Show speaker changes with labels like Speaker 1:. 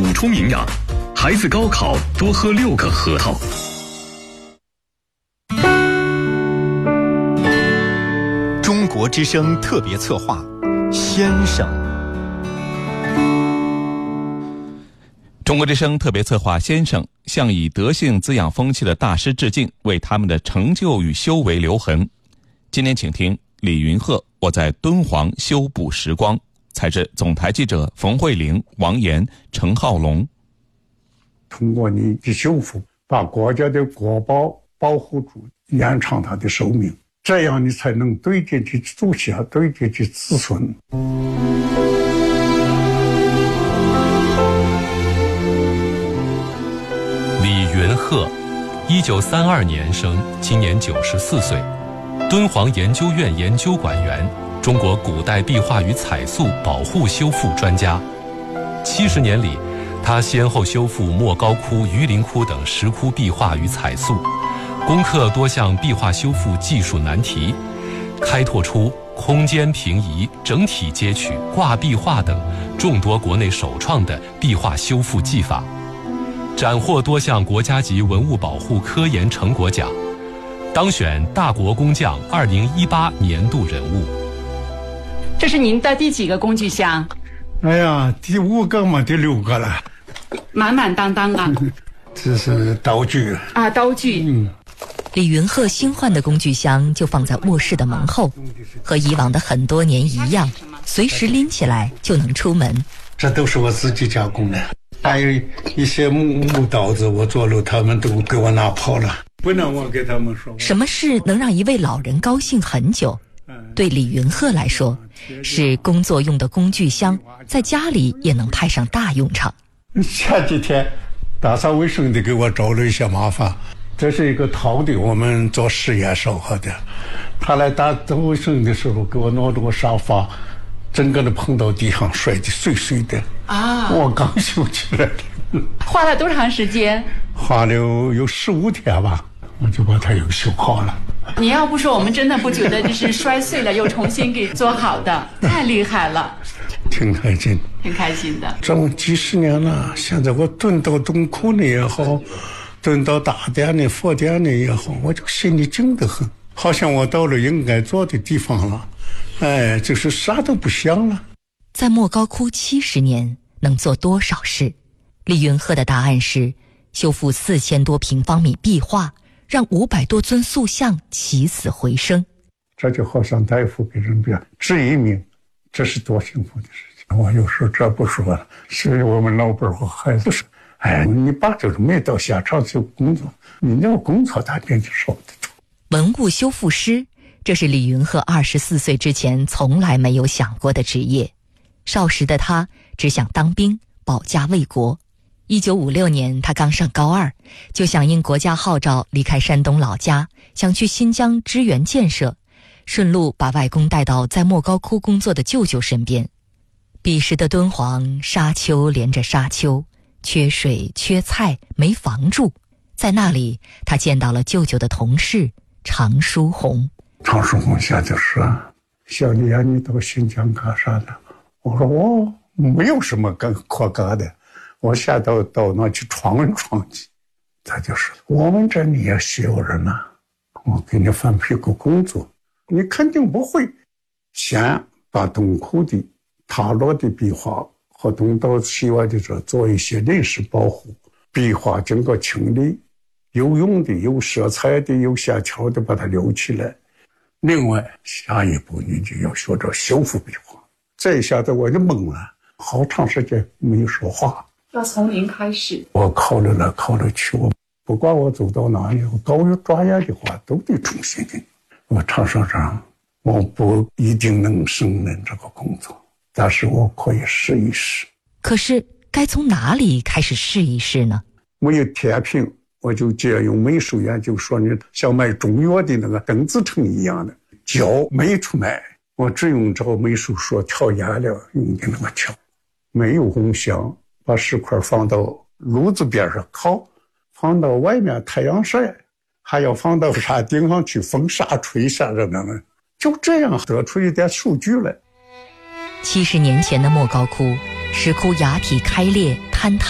Speaker 1: 补充营养。孩子高考多喝6个核桃。
Speaker 2: 中国之声特别策划，先生。
Speaker 3: 中国之声特别策划先生向以德性滋养风气的大师致敬，为他们的成就与修为留痕。今天请听李云鹤我在敦煌修补时光，采自总台记者冯慧玲、王岩、陈浩龙。
Speaker 4: 通过你的修复，把国家的国宝保护住，延长它的寿命，这样你才能对接的祖先，对接的子孙。
Speaker 5: 李云鹤，1932年生，今年94岁，敦煌研究院研究馆员，中国古代壁画与彩塑保护修复专家。70年里，他先后修复莫高窟、榆林窟等石窟壁画与彩塑，攻克多项壁画修复技术难题，开拓出空间平移、整体截取、挂壁画等众多国内首创的壁画修复技法，斩获多项国家级文物保护科研成果奖，当选大国工匠2018年度人物。
Speaker 6: 这是您的第几个工具箱？
Speaker 4: 哎呀，第5个嘛，第6个了，
Speaker 6: 满满当当啊！
Speaker 4: 这是刀具
Speaker 6: 啊，刀具。
Speaker 7: 李云鹤新换的工具箱就放在卧室的门后，和以往的很多年一样，随时拎起来就能出门。
Speaker 4: 这都是我自己加工的，还有一些木刀子，我做了，他们都给我拿跑了，不能我给他们说。
Speaker 7: 什么事能让一位老人高兴很久？对李云鹤来说，是工作用的工具箱，在家里也能派上大用场。
Speaker 4: 前几天打扫卫生的给我找了一些麻烦，这是一个陶的，我们做实验烧好的，他来打扫卫生的时候给我弄着个沙发，整个的碰到地上，摔得碎碎的啊！我刚修起来的。
Speaker 6: 花了多长时间？
Speaker 4: 花了有15天吧，我就把它又修好了。
Speaker 6: 你要不说，我们真的不觉得这是摔碎了又重新给做好的，太厉害了。
Speaker 4: 挺开心，
Speaker 6: 挺开心的。
Speaker 4: 这么几十年了，现在我蹲到洞窟里也好，蹲到大殿里、佛殿里也好，我就心里静得很，好像我到了应该做的地方了。哎，就是啥都不想了。
Speaker 7: 在莫高窟70年能做多少事？李云鹤的答案是修复4000多平方米壁画，让500多尊塑像起死回生。
Speaker 4: 这就好像大夫给人家治一命，这是多幸福的事情。我有时候这不说了，所以我们老辈和孩子说，哎，你爸就是没到现场去工作，你那个工作他给你说得出。
Speaker 7: 文物修复师，这是李云鹤24岁之前从来没有想过的职业。少时的他只想当兵，保家卫国。1956年他刚上高2，就响应国家号召离开山东老家，想去新疆支援建设，顺路把外公带到在莫高窟工作的舅舅身边。彼时的敦煌沙丘连着沙丘，缺水缺菜，没房住。在那里他见到了舅舅的同事常书鸿。
Speaker 4: 常书鸿现在说，小李啊，你到新疆干啥的？我说我没有什么可干的，我现在到那去闯一闯去。他就说，我们这里也需要人啊，我给你分配个工作，你肯定不会。先把洞窟的塌落的壁画和东到西外的这做一些临时保护，壁画经过清理，有用的、有色彩的、有线条的把它留起来。另外下一步你就要学着修复壁画。这一下子我就懵了，好长时间没有说话。
Speaker 6: 要从零开始。
Speaker 4: 我考虑来考虑去，我不管我走到哪里，我高于专业的话都得重新的。我常说这我不一定能胜任这个工作，但是我可以试一试。
Speaker 7: 可是该从哪里开始试一试呢？
Speaker 4: 没有天平，我就借用美术研究说，你像卖中药的那个邓紫藤一样的胶没出卖，我只用这个美术说调颜料用的那个调，没有红香，把石块放到炉子边上烤，放到外面太阳晒，还要放到山顶上去风沙吹下着那个，就这样得出一点数据来。
Speaker 7: 70年前的莫高窟，石窟崖体开裂坍塌。